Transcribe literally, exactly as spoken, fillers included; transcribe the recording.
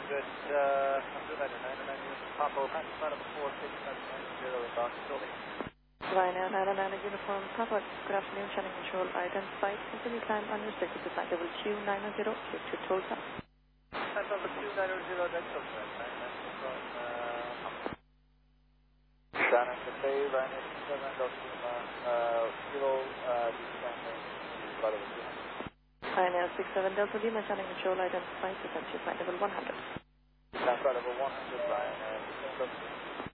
hundred, uh, one hundred ninety-nine, Papa, flight number four six seven nine zero in Barcelona. Ryanair nine nine uniform, Papa, good afternoon, channel control, identified, continue climb unrestricted to flight level two nine zero, click to Tulsa. Flight level two nine zero, that's Tulsa, nine nine zero, uh, Shannon, the Bay, Ryanair six seven, Delta Lima, uh, Kilo, uh, descending, flight level two hundred. Ryanair six seven, Delta Lima, channel control, identified, descent to flight level one hundred. Flight level one hundred, Ryanair, descend Delta Lima.